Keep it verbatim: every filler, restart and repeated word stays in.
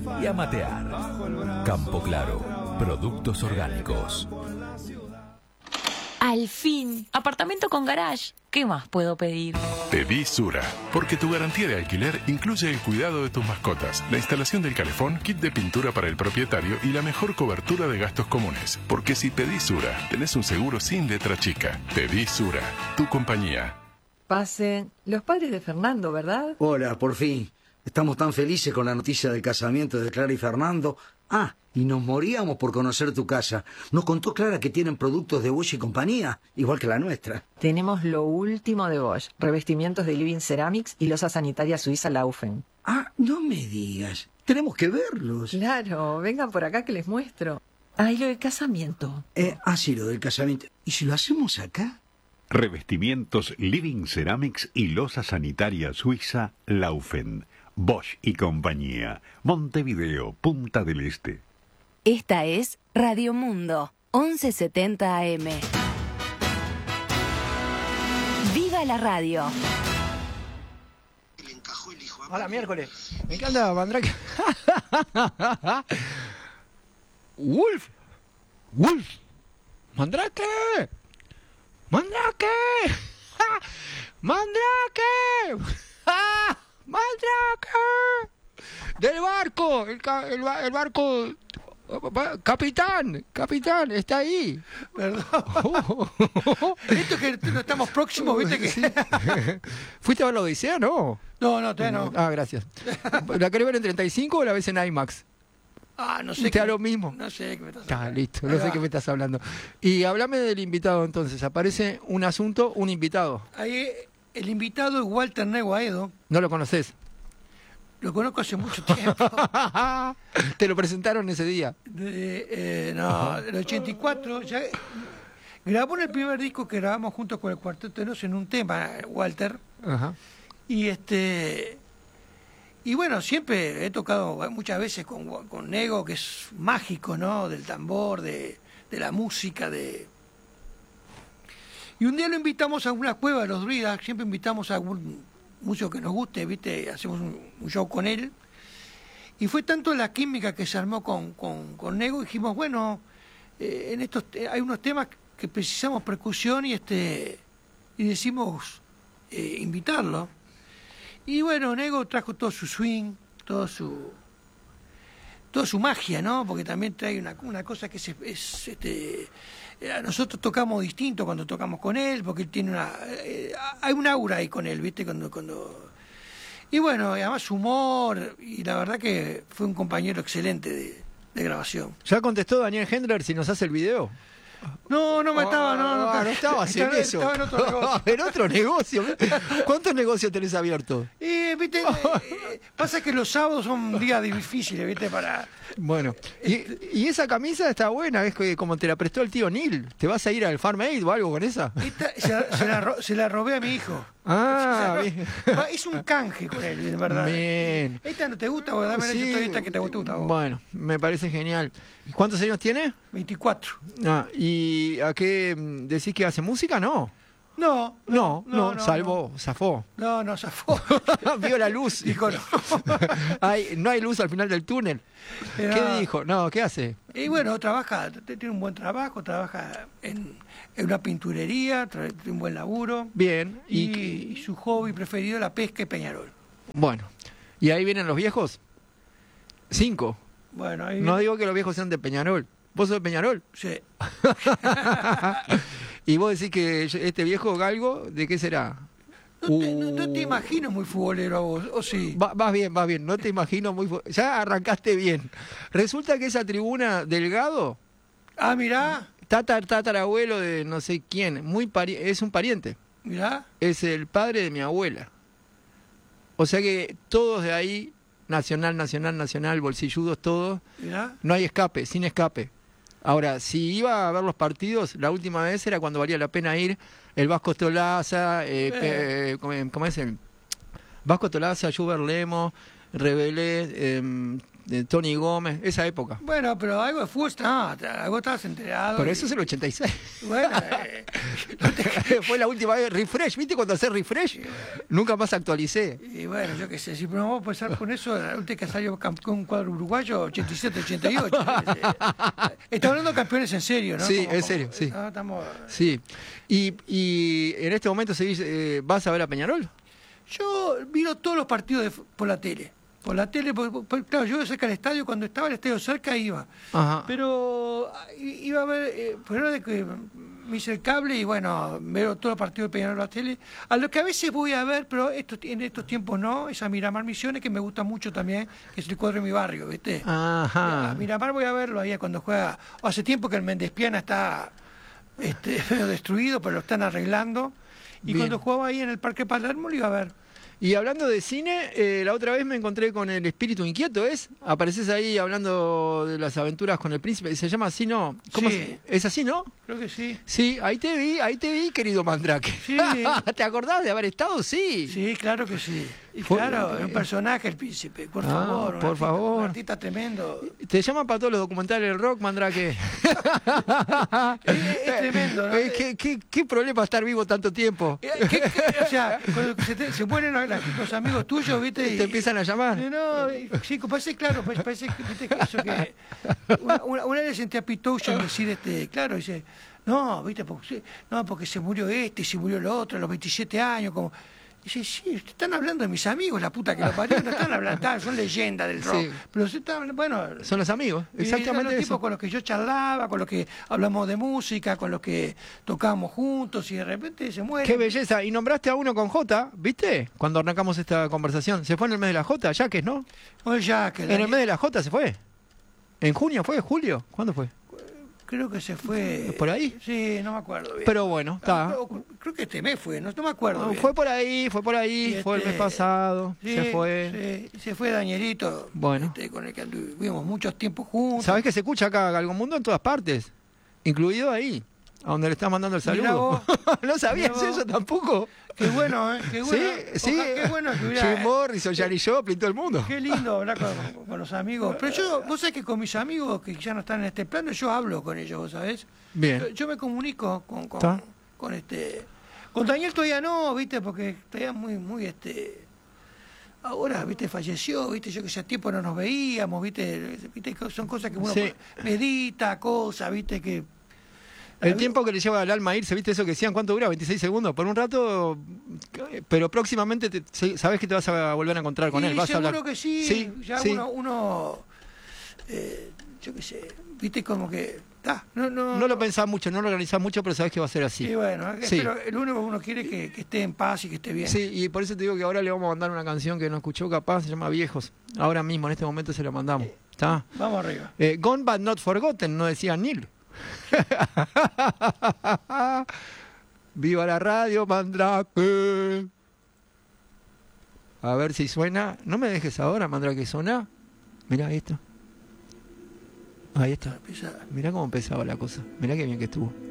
y a matear. Campo Claro, productos orgánicos. Al fin, apartamento con garage. ¿Qué más puedo pedir? Pedí Sura, porque tu garantía de alquiler incluye el cuidado de tus mascotas, la instalación del calefón, kit de pintura para el propietario y la mejor cobertura de gastos comunes. Porque si pedís Sura, tenés un seguro sin letra chica. Pedí Sura, tu compañía. Pasen. Los padres de Fernando, ¿verdad? Hola, por fin. Estamos tan felices con la noticia del casamiento de Clara y Fernando. Ah, y nos moríamos por conocer tu casa. Nos contó Clara que tienen productos de Bosch y compañía, igual que la nuestra. Tenemos lo último de Bosch. Revestimientos de Living Ceramics y losa sanitaria suiza Laufen. Ah, no me digas. Tenemos que verlos. Claro, vengan por acá que les muestro. Ah, y lo del casamiento. Eh, ah, sí, lo del casamiento. ¿Y si lo hacemos acá? Revestimientos Living Ceramics y losa sanitaria suiza Laufen. Bosch y compañía. Montevideo, Punta del Este. Esta es Radio Mundo, once setenta A M. ¡Viva la radio! Hola, miércoles. Me encanta Mandrake. Wolf. Wolf. Mandrake. Mandrake. Mandrake. ¡Mandrake! ¡Del barco! El, ca el, ba el barco... ¡Capitán! ¡Capitán! ¡Está ahí! Perdón. Esto que no estamos próximos, ¿viste? Que... Sí. ¿Fuiste a ver la Odisea, no? No, no, todavía no. Ah, gracias. ¿La querés ver en treinta y cinco o la ves en IMAX? Ah, no sé. ¿Te qué... da lo mismo? No sé de qué me estás hablando. Ah, listo. Ahí no sé va. qué me estás hablando. Y háblame del invitado, entonces. Aparece un asunto, un invitado. Ahí... El invitado es Walter Nego Aedo. ¿No lo conoces? Lo conozco hace mucho tiempo. ¿Te lo presentaron ese día? De, eh, no, del ochenta y cuatro. Ya grabó en el primer disco que grabamos junto con el Cuarteto de Nos en un tema, Walter. Ajá. Y este... Y bueno, siempre he tocado muchas veces con, con Nego, que es mágico, ¿no? Del tambor, de, de la música, de... Y un día lo invitamos a una cueva de los druidas, siempre invitamos a algún músico que nos guste, ¿viste? Hacemos un, un show con él. Y fue tanto la química que se armó con, con, con Nego, dijimos, bueno, eh, en estos hay unos temas que precisamos percusión y este y decimos eh, invitarlo. Y bueno, Nego trajo todo su swing, todo su toda su magia, ¿no? Porque también trae una, una cosa que es, es este... Nosotros tocamos distinto cuando tocamos con él, porque él tiene una... Eh, hay un aura ahí con él, ¿viste? Cuando, cuando... Y bueno, y además humor, y la verdad que fue un compañero excelente de, de grabación. ¿Ya contestó Daniel Hendler si nos hace el video? No, no me estaba, no, no, no, no estaba haciendo eso. Estaba en otro negocio. En otro negocio. ¿Cuántos negocios tenés abiertos? Y, viste, eh, pasa que los sábados son días difíciles, viste, para... Bueno, y, y esa camisa está buena, es que como te la prestó el tío Neil. ¿Te vas a ir al Farm Aid o algo con esa? Esta, se, la, se, la ro, se la robé a mi hijo. Ah, bien. Es un canje con él, en verdad. Bien. ¿Esta no te gusta? Dame sí, esta que te gusta. Bueno, me parece genial. ¿Cuántos años tiene? veinticuatro. Ah, ¿y a qué decís que hace música? No. No, no, no, no, no salvo, no. zafó. No, no, zafó. Vio la luz. Dijo, no. Hay, no hay luz al final del túnel. Pero, ¿qué dijo? No, ¿qué hace? Y bueno, trabaja, tiene un buen trabajo, trabaja en, en una pinturería, tiene un buen laburo. Bien. Y, y, y su hobby preferido, la pesca y Peñarol. Bueno, ¿y ahí vienen los viejos? Cinco. Bueno, ahí no digo que los viejos sean de Peñarol. ¿Vos sos de Peñarol? Sí. ¿Y vos decís que este viejo galgo, de qué será? No te, no, no te imagino muy futbolero a vos, ¿o sí? Va, vas bien, vas bien, no te imagino muy... Ya arrancaste bien. Resulta que esa tribuna Delgado... Ah, mirá. Tatar, tatarabuelo de no sé quién, muy pari es un pariente. Mirá. Es el padre de mi abuela. O sea que todos de ahí, nacional, nacional, nacional, bolsilludos, todos, mirá. No hay escape, sin escape. Ahora, si iba a ver los partidos, la última vez era cuando valía la pena ir el Vasco Tolaza, eh, eh. ¿cómo, ¿cómo es el? Vasco Tolaza, Juber Lemo, Rebelé, eh, de Tony Gómez, esa época. Bueno, pero algo de fútbol, no, algo estabas enterado. Pero y... eso es el ochenta y seis. Bueno, eh, no te... fue la última vez, refresh, ¿viste cuando haces refresh? Nunca más actualicé. Y bueno, yo qué sé, si pero vamos a empezar con eso, usted que salió campeón un cuadro uruguayo, ochenta y siete ochenta y ocho. Está hablando de campeones en serio, ¿no? Sí, como, en como, serio, sí. No, estamos... Sí. Y, y en este momento seguís, eh, ¿vas a ver a Peñarol? Yo miro todos los partidos de, por la tele. Por la tele, por, por, claro, yo iba cerca del estadio, cuando estaba el estadio cerca iba. Ajá. Pero iba a ver, eh, pero de que me hice el cable y bueno, veo todos los partidos de Peñarol en la tele. A lo que a veces voy a ver, pero estos, en estos tiempos no, es a Miramar Misiones, que me gusta mucho también, que es el cuadro de mi barrio, ¿viste? Ajá. A Miramar voy a verlo ahí cuando juega. Hace tiempo que el Mendespiana está este, destruido, pero lo están arreglando. Y Bien. cuando jugaba ahí en el Parque Palermo lo iba a ver. Y hablando de cine, eh, la otra vez me encontré con El espíritu inquieto, ¿es? Apareces ahí hablando de las aventuras con el príncipe, ¿se llama así, no? ¿Cómo Sí. se- ¿Es así, no? Creo que sí. Sí, ahí te vi, ahí te vi, querido Mandrake. Sí. ¿Te acordás de haber estado? Sí. Sí, claro que sí. Y Fue- claro, es un personaje el príncipe, por Ah, favor. un por artista- favor. Un artista tremendo. Te llaman para todos los documentales del rock, Mandrake. Es, es tremendo, ¿no? Eh, ¿Qué, qué, qué problema estar vivo tanto tiempo? Eh, ¿qué- qué- o sea, cuando se, te- se mueren los, los amigos tuyos, ¿viste? Y, Te empiezan a llamar. Eh, No, y- sí, parece claro, parece, parece que, ¿viste? Que eso que una, una, una vez senté a Pete Townshend decir, este, claro, dice, no, viste, porque, no, porque se murió este y se murió el otro a los veintisiete años, como, dice, sí, están hablando de mis amigos, la puta que lo parió, no están hablando, están- son leyendas del rock, Sí. pero se están, bueno, Son los amigos, y eran exactamente los eso. tipos con los que yo charlaba, con los que hablamos de música, con los que tocábamos juntos y de repente se mueren. Qué belleza. Y nombraste a uno con J, ¿viste? Cuando arrancamos esta conversación. Se fue en el mes de la J, Jaques, ¿no? O el Jack, el En el Daniel- mes de la J se fue. ¿En junio fue? ¿Julio? ¿Cuándo fue? creo que se fue. ¿Por ahí? Sí, no me acuerdo bien. Pero bueno, está. Creo, creo que este mes fue, no, no me acuerdo. No, bien. fue por ahí, fue por ahí, Y fue el este, mes pasado, Sí, se fue. sí, se fue Danielito. Bueno. Este, con el que anduvimos muchos tiempos juntos. ¿Sabés que se escucha acá Galgo Mundo en todas partes? Incluido ahí, a donde le estás mandando el Mirá saludo. vos. ¿No sabías Mirá vos. eso tampoco? Qué bueno, ¿eh? Qué bueno. Sí, sí. Ojalá- qué bueno que hubiera. Jim Morrison, Janis Joplin, todo el mundo. Qué lindo hablar con, con los amigos. Pero yo, vos sabés que con mis amigos que ya no están en este plano, yo hablo con ellos, ¿vos sabés? Bien. Yo, yo me comunico con, con, ¿Está? con este. Con Daniel todavía no, ¿viste? Porque todavía muy, muy este. Ahora, ¿viste? Falleció, ¿viste? Yo que hace tiempo no nos veíamos, ¿viste? ¿Viste? Son cosas que uno Sí. medita, cosas, ¿viste? Que. El tiempo que le lleva al alma irse, ¿viste eso que decían? ¿Cuánto dura? veintiséis segundos. Por un rato, pero próximamente te- se- sabes que te vas a volver a encontrar con Y él. Vas a seguro hablar. que sí, Sí, ya sí. uno, uno eh, yo qué sé, viste como que, ah, no, no, No lo pensás mucho, no lo organizás mucho, pero sabes que va a ser así. Y bueno, Sí. pero el único que uno quiere es que, que esté en paz y que esté bien. Sí, y por eso te digo que ahora le vamos a mandar una canción que no escuchó capaz, se llama Viejos. Ahora mismo, en este momento se la mandamos. ¿Está? Vamos arriba. Eh, Gone but not forgotten, no decía Neil. Viva la radio, Mandrake. A ver si suena. No me dejes ahora, Mandrake, suena. Mirá, ahí está. Ahí está. Empieza- Mirá cómo empezaba la cosa. Mirá qué bien que estuvo.